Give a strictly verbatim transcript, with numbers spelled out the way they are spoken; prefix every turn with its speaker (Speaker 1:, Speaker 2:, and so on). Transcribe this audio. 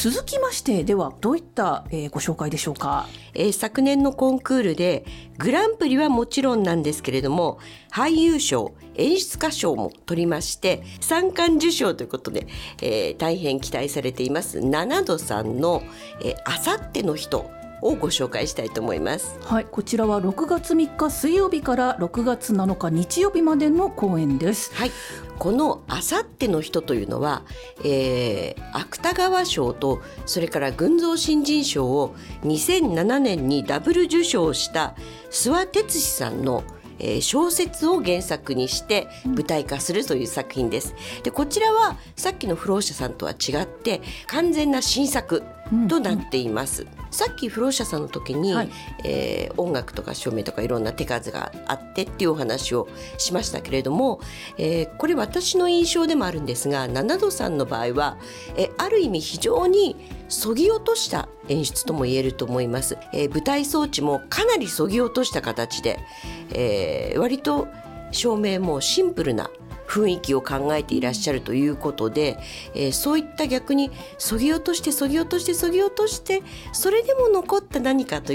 Speaker 1: 続きましてではどういった、えー、ご紹介でしょうか。
Speaker 2: えー、昨年のコンクールでグランプリはもちろんなんですけれども、俳優賞、演出家賞も取りまして三冠受賞ということで、えー、大変期待されています七度さんの、えー、あさっての人をご紹介したいと思います。
Speaker 1: はい、こちらはろくがつみっか水曜日からろくがつなのか日曜日までの公演です。
Speaker 2: はい、このあさっての人というのは、えー、芥川賞とそれから群像新人賞をにせんななねんにダブル受賞した諏訪哲司さんのえー、小説を原作にして舞台化するという作品です。でこちらはさっきの不老者さんとは違って完全な新作となっています、うんうん、さっき不老者さんの時に、はい、えー、音楽とか照明とかいろんな手数があってっていうお話をしましたけれども、えー、これ私の印象でもあるんですが、七度さんの場合は、えー、ある意味非常にそぎ落とした演出とも言えると思います、えー、舞台装置もかなりそぎ落とした形で、えー、割と照明もシンプルな雰囲気を考えていらっしゃるということで、えー、そういった逆にそぎ落としてそぎ落としてそぎ落としてそれでも残った何かという